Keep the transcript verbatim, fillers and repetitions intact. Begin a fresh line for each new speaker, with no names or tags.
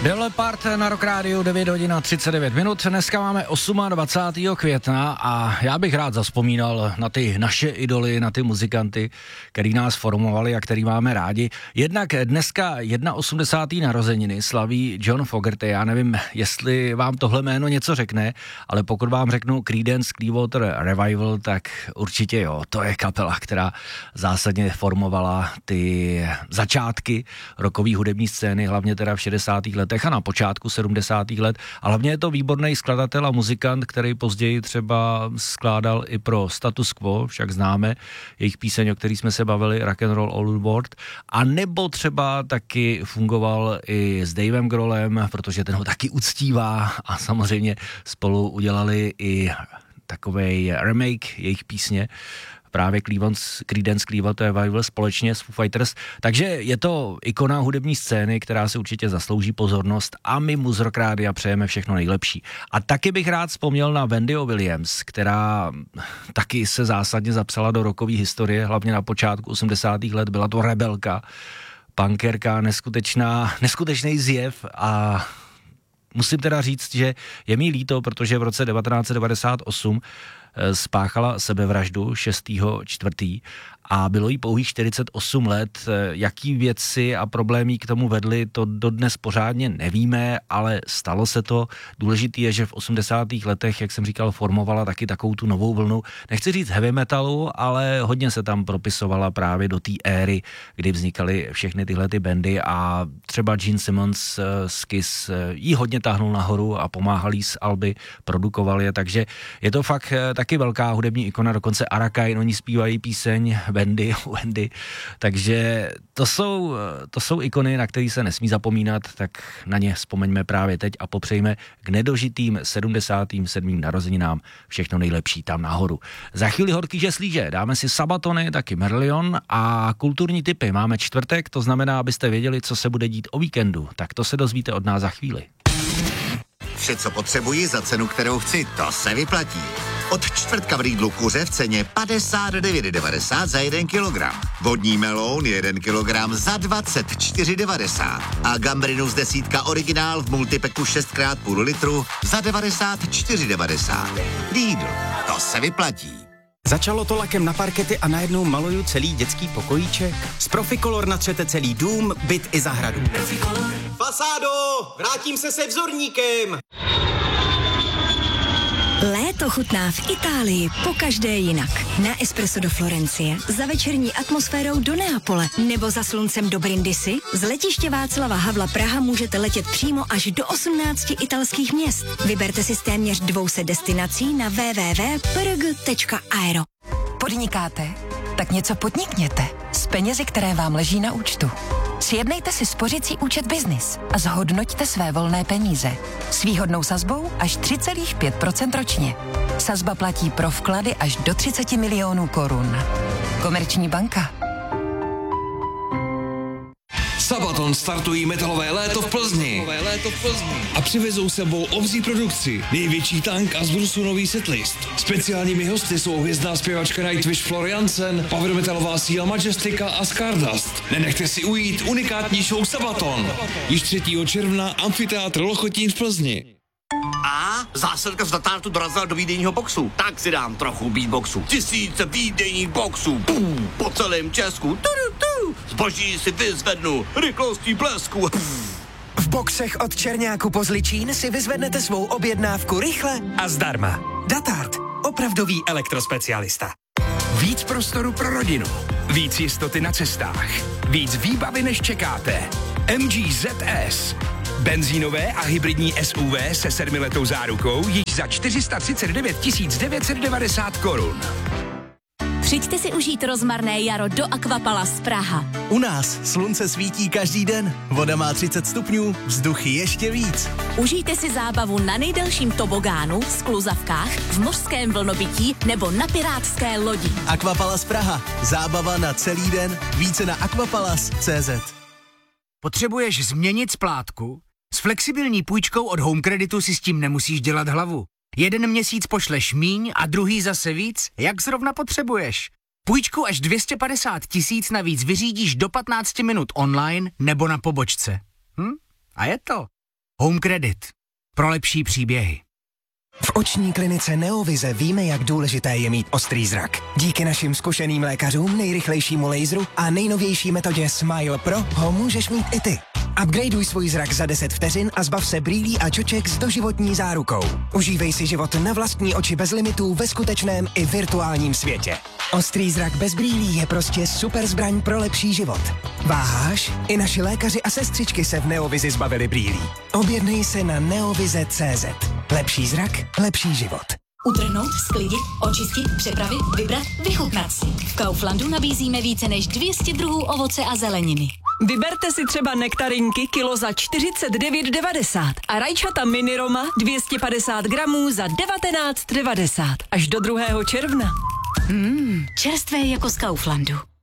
Def Leppard na Rock Rádiu, devět hodin a třicet devět minut. Dneska máme dvacátého osmého května a já bych rád zavzpomínal na ty naše idoly, na ty muzikanty, který nás formovali a který máme rádi. Jednak dneska osmdesátého narozeniny slaví John Fogerty. Já nevím, jestli vám tohle jméno něco řekne, ale pokud vám řeknu Creedence Clearwater Revival, tak určitě jo, to je kapela, která zásadně formovala ty začátky rockové hudební scény, hlavně teda v šedesátých letech a na počátku sedmdesátých let. A hlavně je to výborný skladatel a muzikant, který později třeba skládal i pro Status Quo, však známe jejich píseň, o který jsme se bavili, Rock and Roll All World. A nebo třeba taky fungoval i s Davem Grohlem, protože ten ho taky uctívá a samozřejmě spolu udělali i takovej remake jejich písně, právě Creedence Clearwater Revival společně s Foo Fighters. Takže je to ikona hudební scény, která si určitě zaslouží pozornost a my mu z Rock Rádia přejeme všechno nejlepší. A taky bych rád vzpomněl na Wendyho Williams, která taky se zásadně zapsala do rockové historie, hlavně na počátku osmdesátých let. Byla to rebelka, punkerka, neskutečná, neskutečný zjev a musím teda říct, že je mi líto, protože v roce devatenáct set devadesát osm spáchala sebevraždu šestého čtvrtého a bylo jí pouhých čtyřicet osm let. Jaký věci a problémy k tomu vedly, to dodnes pořádně nevíme, ale stalo se to. Důležitý je, že v osmdesátých letech, jak jsem říkal, formovala taky takovou tu novou vlnu. Nechci říct heavy metalu, ale hodně se tam propisovala právě do té éry, kdy vznikaly všechny tyhle ty bandy a třeba Gene Simmons z Kiss jí hodně táhnul nahoru a pomáhal jí s alby, produkoval je, takže je to fakt taky velká hudební ikona, dokonce Arakain, oni zpívají píseň Wendy, Wendy, takže to jsou, to jsou ikony, na které se nesmí zapomínat, tak na ně vzpomeňme právě teď a popřejme k nedožitým sedmdesátým sedmým narozeninám všechno nejlepší tam nahoru. Za chvíli horký žeslíže, dáme si Sabatony, taky Merlion a kulturní tipy. Máme čtvrtek, to znamená, abyste věděli, co se bude dít o víkendu, tak to se dozvíte od nás za chvíli.
Vše, co potřebuji za cenu, kterou chci, to se vyplatí. Od čtvrtka v Lidlu kuře v ceně padesát devět devadesát za jeden kilogram. Vodní meloun jeden kilogram za dvacet čtyři devadesát. A gambrinus desítka originál v multipeku šest krát půl litru za devadesát čtyři devadesát. Lidl, to se vyplatí.
Začalo to lakem na parkety a najednou maluju celý dětský pokojíček. Z Proficolor natřete celý dům, byt i zahradu.
Fasádo, vrátím se se vzorníkem.
Léto chutná v Itálii pokaždé jinak. Na espresso do Florencie, za večerní atmosférou do Neapole nebo za sluncem do Brindisi. Z letiště Václava Havla Praha můžete letět přímo až do osmnácti italských měst. Vyberte si z téměř dvou set destinací na w w w tečka p r g tečka aero.
Podnikáte? Tak něco podnikněte s penězi, které vám leží na účtu. Sjednejte si spořicí účet Business a zhodnoťte své volné peníze. S výhodnou sazbou až tři celá pět procenta ročně. Sazba platí pro vklady až do třicet milionů korun. Komerční banka.
Sabaton startují metalové léto v Plzni. léto v Plzni. A přivezou sebou obří produkci, největší tank a z Brusu nový setlist. Speciálními hosty jsou hvězdná zpěvačka Nightwish Floriansen, power metalová síla Majestika a Stardust. Nenechte si ujít unikátní show Sabaton. Již třetího června Amfiteátr Lochotín v Plzni.
A zásilka z Datartu dorazila do výdejního boxu. Tak si dám trochu beatboxu. Tisíce výdejních boxů. Pum, po celém Česku. Tudu, tu. Zboží si vyzvednu. Rychlostí blesku.
V boxech od Černáku po Zličín si vyzvednete svou objednávku rychle a zdarma. Datart. Opravdový elektrospecialista.
Víc prostoru pro rodinu. Víc jistoty na cestách. Víc výbavy, než čekáte. M G Z S. Benzínové a hybridní S U V se sedmiletou zárukou již za čtyři sta třicet devět tisíc devět set devadesát korun.
Přijďte si užít rozmarné jaro do Aquapalace Praha.
U nás slunce svítí každý den, voda má třicet stupňů, vzduchy ještě víc.
Užijte si zábavu na nejdelším tobogánu, skluzavkách, v mořském vlnobytí nebo na pirátské lodi.
Aquapalace Praha, zábava na celý den, více na aquapalace tečka cé zet.
Potřebuješ změnit splátku? S flexibilní půjčkou od Home Creditu si s tím nemusíš dělat hlavu. Jeden měsíc pošleš míň a druhý zase víc, jak zrovna potřebuješ. Půjčku až dvě stě padesát tisíc navíc vyřídíš do patnácti minut online nebo na pobočce. Hm? A je to. Home Credit. Pro lepší příběhy.
V oční klinice Neovize víme, jak důležité je mít ostrý zrak. Díky našim zkušeným lékařům, nejrychlejšímu laseru a nejnovější metodě Smile Pro ho můžeš mít i ty. Upgradeuj svůj zrak za deset vteřin a zbav se brýlí a čoček s doživotní zárukou. Užívej si život na vlastní oči bez limitů ve skutečném i virtuálním světě. Ostrý zrak bez brýlí je prostě super zbraň pro lepší život. Váháš? I naši lékaři a sestřičky se v Neovizi zbavili brýlí. Objednej se na neovize tečka cé zet. Lepší zrak, lepší život.
Utrhnout, sklidit, očistit, přepravit, vybrat, vychutnat si. V Kauflandu nabízíme více než dvě stě druhů ovoce a zeleniny.
Vyberte si třeba nektarinky kilo za čtyřicet devět devadesát a rajčata mini Roma dvě stě padesát gramů za devatenáct devadesát až do druhého června.
Mmm, čerstvé jako z Kauflandu.